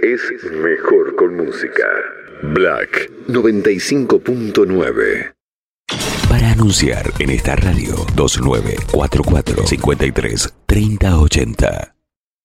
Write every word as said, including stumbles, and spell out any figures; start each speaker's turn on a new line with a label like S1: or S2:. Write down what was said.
S1: es mejor con música. Black noventa y cinco punto nueve.
S2: Para anunciar en esta radio, dos nueve cuatro cuatro cinco tres tres cero ochenta.